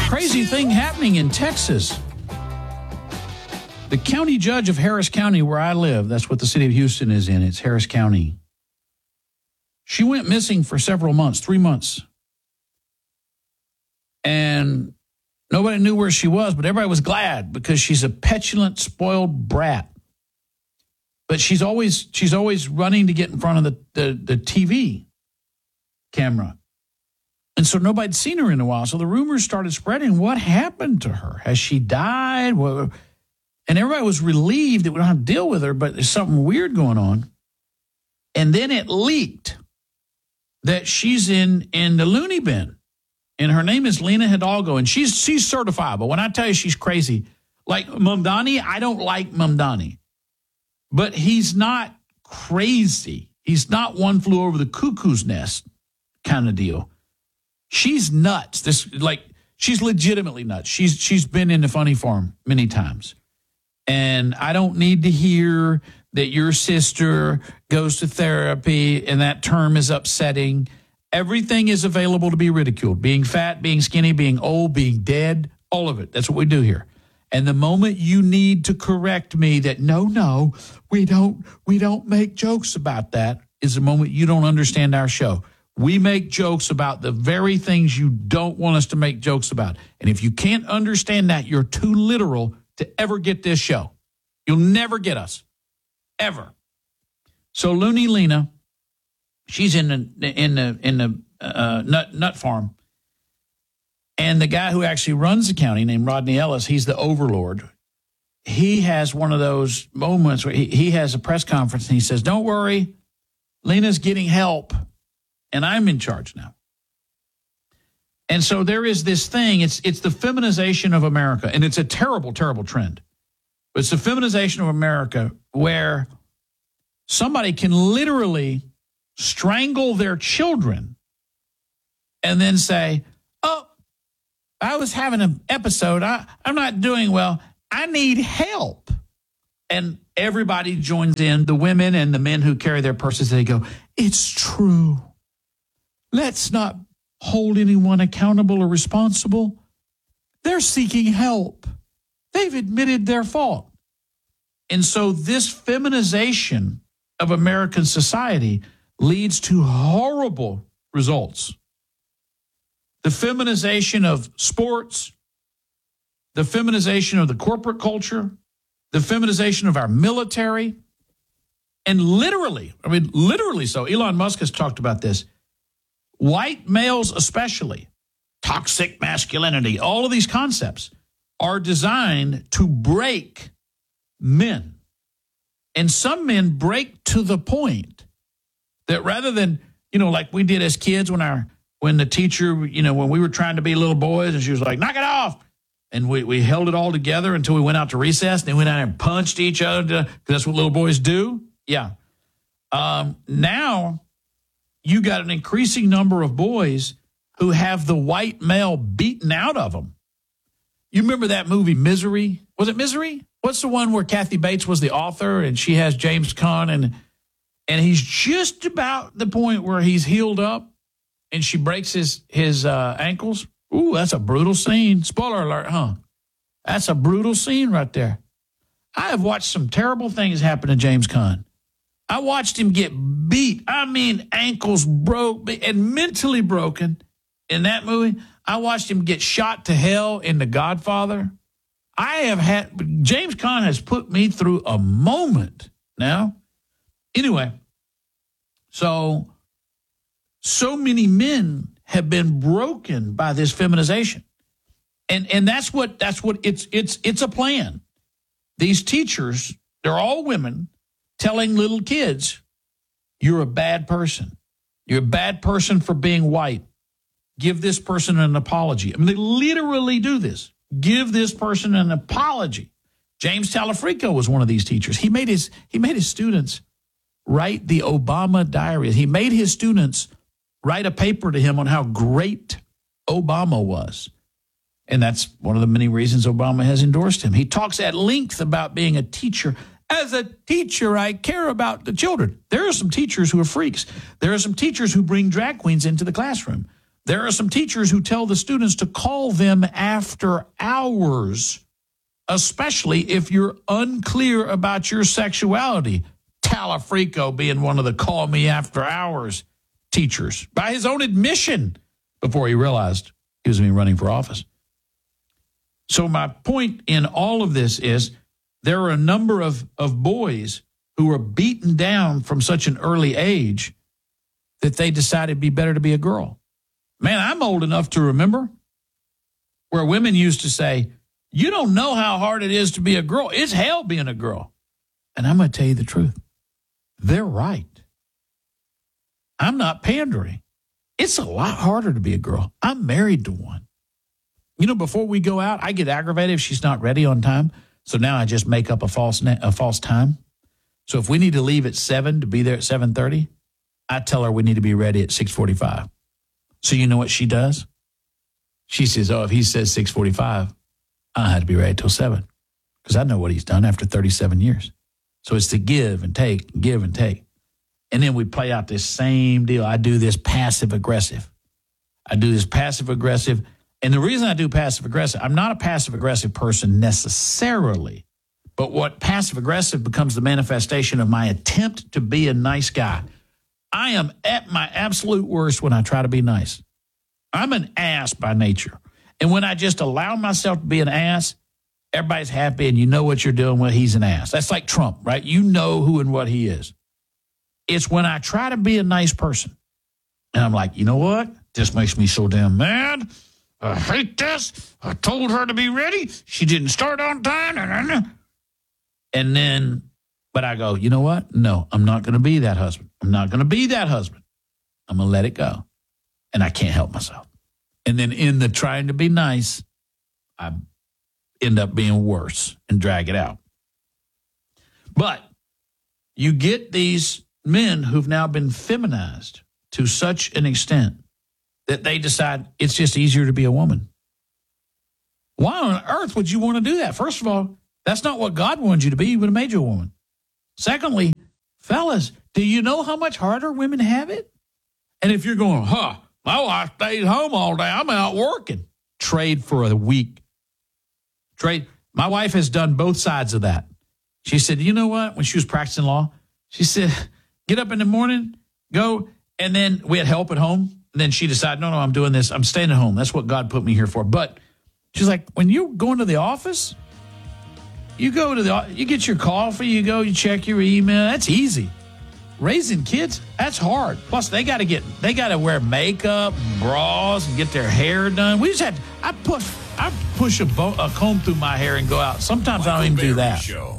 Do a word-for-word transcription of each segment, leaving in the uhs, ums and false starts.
crazy thing happening in Texas. The county judge of Harris County, where I live, that's what the city of Houston is in. It's Harris County. She went missing for several months, three months. And nobody knew where she was, but everybody was glad because she's a petulant, spoiled brat. But she's always she's always running to get in front of the, the, the T V camera. And so nobody'd seen her in a while. So the rumors started spreading. What happened to her? Has she died? Well, and everybody was relieved that we don't have to deal with her, but there's something weird going on. And then it leaked that she's in, in the loony bin. And her name is Lena Hidalgo, and she's she's certifiable. When I tell you she's crazy, like Mamdani, I don't like Mamdani. But he's not crazy. He's not one flew over the cuckoo's nest kind of deal. She's nuts. This like she's legitimately nuts. She's she's been in the funny farm many times. And I don't need to hear that your sister goes to therapy and that term is upsetting. Everything is available to be ridiculed. Being fat, being skinny, being old, being dead, all of it. That's what we do here. And the moment you need to correct me that, no, no, we don't, we don't make jokes about that is the moment you don't understand our show. We make jokes about the very things you don't want us to make jokes about. And if you can't understand that, you're too literal to ever get this show. You'll never get us. Ever. So Looney Lena, she's in the in the in the uh, nut nut farm, and the guy who actually runs the county, named Rodney Ellis, he's the overlord. He has one of those moments where he, he has a press conference and he says, "Don't worry, Lena's getting help, and I'm in charge now." And so there is this thing. It's it's the feminization of America, and it's a terrible, terrible trend. But it's the feminization of America where somebody can literally strangle their children and then say, "Oh, I was having an episode. I, I'm not doing well. I need help." And everybody joins in, the women and the men who carry their purses. They go, "It's true. Let's not hold anyone accountable or responsible. They're seeking help. They've admitted their fault." And so this feminization of American society leads to horrible results. The feminization of sports, the feminization of the corporate culture, the feminization of our military, and literally, I mean, literally so, Elon Musk has talked about this, white males especially, toxic masculinity, all of these concepts are designed to break men. And some men break to the point that rather than, you know, like we did as kids when our when the teacher, you know, when we were trying to be little boys and she was like, "Knock it off." And we, we held it all together until we went out to recess and then went out and punched each other because that's what little boys do. Yeah. Um, now you got an increasing number of boys who have the white male beaten out of them. You remember that movie Misery? Was it Misery? What's the one where Kathy Bates was the author and she has James Caan and and he's just about the point where he's healed up and she breaks his his uh, ankles? Ooh, that's a brutal scene. Spoiler alert, huh? That's a brutal scene right there. I have watched some terrible things happen to James Caan. I watched him get beat. I mean, ankles broke and mentally broken in that movie. I watched him get shot to hell in The Godfather. I have had, James Caan has put me through a moment now. Anyway, so, so many men have been broken by this feminization. And and that's what, that's what, it's, it's, it's a plan. These teachers, they're all women telling little kids, "You're a bad person. You're a bad person for being white. Give this person an apology." I mean, they literally do this. Give this person an apology. James Talafrico was one of these teachers. He made his he made his students write the Obama diary. He made his students write a paper to him on how great Obama was. And that's one of the many reasons Obama has endorsed him. He talks at length about being a teacher. As a teacher, I care about the children. There are some teachers who are freaks. There are some teachers who bring drag queens into the classroom. There are some teachers who tell the students to call them after hours, especially if you're unclear about your sexuality. Talafrico being one of the call me after hours teachers, by his own admission, before he realized he was going to be running for office. So my point in all of this is there are a number of, of boys who are beaten down from such an early age that they decided it'd be better to be a girl. Man, I'm old enough to remember where women used to say, you don't know how hard it is to be a girl. It's hell being a girl. And I'm going to tell you the truth. They're right. I'm not pandering. It's a lot harder to be a girl. I'm married to one. You know, before we go out, I get aggravated if she's not ready on time. So now I just make up a false a false time. So if we need to leave at seven to be there at seven thirty, I tell her we need to be ready at six forty-five. So you know what she does? She says, oh, if he says six forty-five, I have to be ready till seven because I know what he's done after thirty-seven years. So it's to give and take, give and take. And then we play out this same deal. I do this passive aggressive. I do this passive aggressive. And the reason I do passive aggressive, I'm not a passive aggressive person necessarily, but what passive aggressive becomes the manifestation of my attempt to be a nice guy. I am at my absolute worst when I try to be nice. I'm an ass by nature. And when I just allow myself to be an ass, everybody's happy and you know what you're doing when he's an ass. That's like Trump, right? You know who and what he is. It's when I try to be a nice person and I'm like, you know what? This makes me so damn mad. I hate this. I told her to be ready. She didn't start on time. And then, but I go, you know what? No, I'm not going to be that husband. I'm not going to be that husband. I'm going to let it go. And I can't help myself. And then in the trying to be nice, I end up being worse and drag it out. But you get these men who've now been feminized to such an extent that they decide it's just easier to be a woman. Why on earth would you want to do that? First of all, that's not what God wanted you to be. He would have made you a woman. Secondly, fellas, do you know how much harder women have it? And if you're going, huh, my wife stays home all day, I'm out working. Trade for a week. Trade. My wife has done both sides of that. She said, you know what? When she was practicing law, she said, get up in the morning, go, and then we had help at home. And then she decided, no, no, I'm doing this. I'm staying at home. That's what God put me here for. But she's like, when you go into the office, you go to the, you get your coffee, you go, you check your email. That's easy. Raising kids, that's hard. Plus, they got to get, they got to wear makeup, bras, and get their hair done. We just had, I push, I push a, bo- a comb through my hair and go out. Sometimes Michael I don't even do that. Show.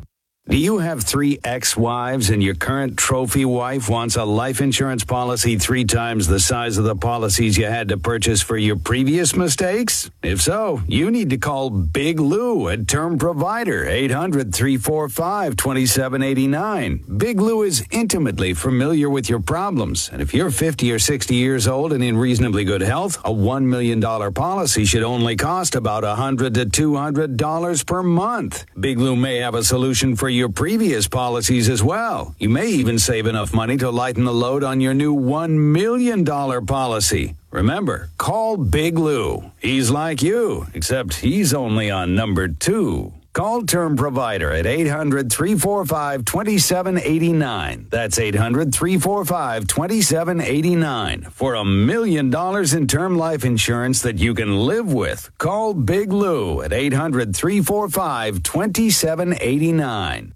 Do you have three ex-wives and your current trophy wife wants a life insurance policy three times the size of the policies you had to purchase for your previous mistakes? If so, you need to call Big Lou at Term Provider, eight hundred, three four five, two seven eight nine. Big Lou is intimately familiar with your problems, and if you're fifty or sixty years old and in reasonably good health, a one million dollars policy should only cost about one hundred to two hundred dollars per month. Big Lou may have a solution for your previous policies as well. You may even save enough money to lighten the load on your new one million dollars policy. Remember, call Big Lou. He's like you, except he's only on number two. Call Term Provider at eight hundred, three four five, two seven eight nine. That's eight hundred, three four five, two seven eight nine. For a million dollars in term life insurance that you can live with, call Big Lou at eight hundred, three four five, two seven eight nine.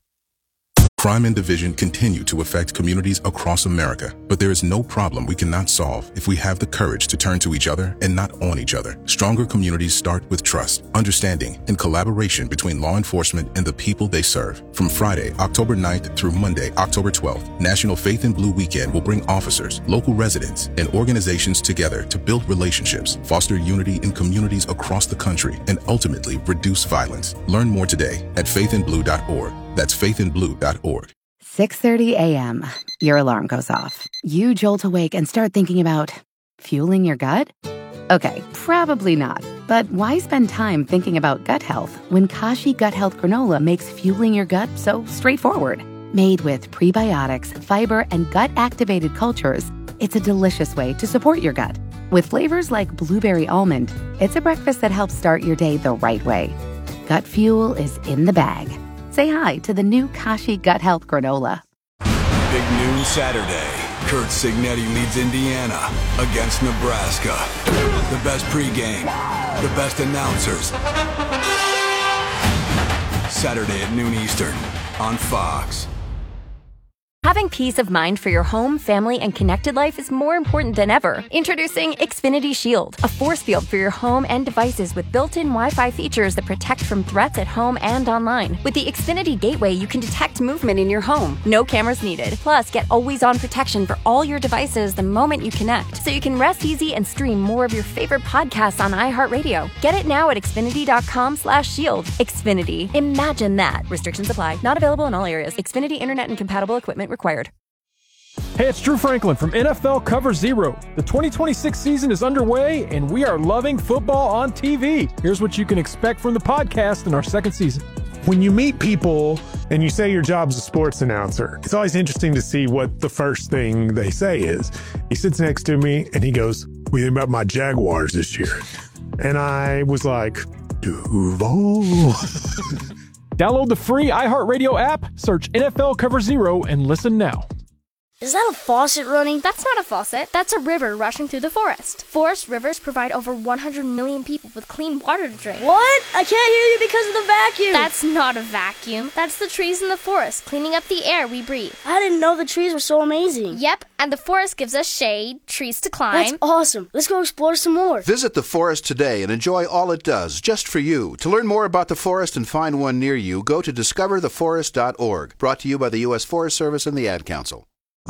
Crime and division continue to affect communities across America, but there is no problem we cannot solve if we have the courage to turn to each other and not on each other. Stronger communities start with trust, understanding, and collaboration between law enforcement and the people they serve. From Friday, October ninth through Monday, October twelfth, National Faith in Blue Weekend will bring officers, local residents, and organizations together to build relationships, foster unity in communities across the country, and ultimately reduce violence. Learn more today at faith in blue dot org. That's faith in blue dot org. six thirty a.m. Your alarm goes off. You jolt awake and start thinking about fueling your gut? Okay, probably not. But why spend time thinking about gut health when Kashi Gut Health Granola makes fueling your gut so straightforward? Made with prebiotics, fiber, and gut-activated cultures, it's a delicious way to support your gut. With flavors like blueberry almond, it's a breakfast that helps start your day the right way. Gut Fuel is in the bag. Say hi to the new Kashi Gut Health Granola. Big noon Saturday. Kurt Signetti leads Indiana against Nebraska. The best pregame, the best announcers. Saturday at noon Eastern on Fox. Having peace of mind for your home, family, and connected life is more important than ever. Introducing Xfinity Shield, a force field for your home and devices with built-in Wi-Fi features that protect from threats at home and online. With the Xfinity Gateway, you can detect movement in your home. No cameras needed. Plus, get always-on protection for all your devices the moment you connect, so you can rest easy and stream more of your favorite podcasts on iHeartRadio. Get it now at Xfinity.com slash shield. Xfinity. Imagine that. Restrictions apply. Not available in all areas. Xfinity Internet and compatible equipment required. Hey, it's Drew Franklin from N F L Cover Zero. The twenty twenty-six season is underway, and we are loving football on T V. Here's what you can expect from the podcast in our second season. When you meet people and you say your job's a sports announcer, it's always interesting to see what the first thing they say is. He sits next to me, and he goes, "What do you think about my Jaguars this year?" And I was like, Duval. Download the free iHeartRadio app, search N F L Cover Zero, and listen now. Is that a faucet running? That's not a faucet. That's a river rushing through the forest. Forest rivers provide over one hundred million people with clean water to drink. What? I can't hear you because of the vacuum. That's not a vacuum. That's the trees in the forest cleaning up the air we breathe. I didn't know the trees were so amazing. Yep, and the forest gives us shade, trees to climb. That's awesome. Let's go explore some more. Visit the forest today and enjoy all it does, just for you. To learn more about the forest and find one near you, go to discover the forest dot org. Brought to you by the U S Forest Service and the Ad Council.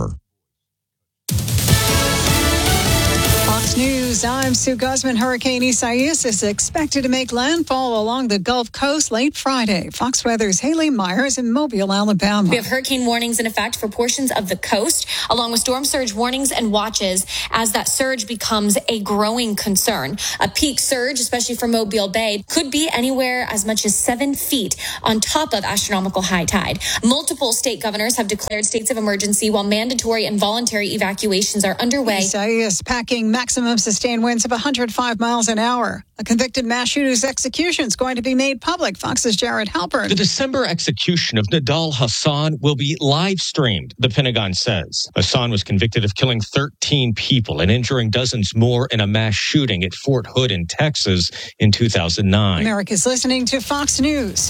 Fox News, I'm Sue Guzman. Hurricane Isaias is expected to make landfall along the Gulf Coast late Friday. Fox Weather's Haley Myers in Mobile, Alabama. We have hurricane warnings in effect for portions of the coast, along with storm surge warnings and watches as that surge becomes a growing concern. A peak surge, especially for Mobile Bay, could be anywhere as much as seven feet on top of astronomical high tide. Multiple state governors have declared states of emergency while mandatory and voluntary evacuations are underway. Isaias packing maximum sustained winds of one hundred five miles an hour. A convicted mass shooter's execution is going to be made public. Fox's Jared Halpern. The December execution of Nidal Hasan will be live streamed, the Pentagon says. Hasan was convicted of killing thirteen people and injuring dozens more in a mass shooting at Fort Hood in Texas in two thousand nine. America's listening to Fox News.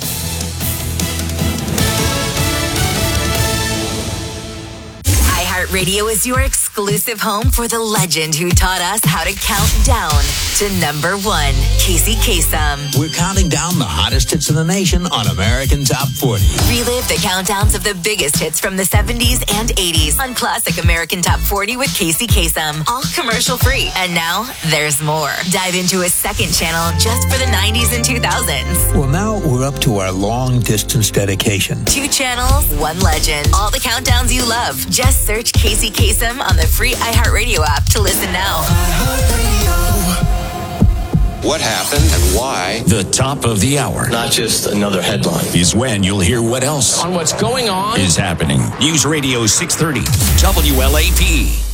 Radio is your exclusive home for the legend who taught us how to count down to number one, Casey Kasem. We're counting down the hottest hits in the nation on American Top forty. Relive the countdowns of the biggest hits from the seventies and eighties on Classic American Top forty with Casey Kasem. All commercial free. And now there's more. Dive into a second channel just for the nineties and two thousands. Well, now we're up to our long distance dedication. Two channels, one legend. All the countdowns you love. Just search Casey Kasem on the free iHeartRadio app to listen now. What happened and why? The top of the hour. Not just another headline. Is when you'll hear what else on what's going on is happening. News Radio six thirty, W L A P.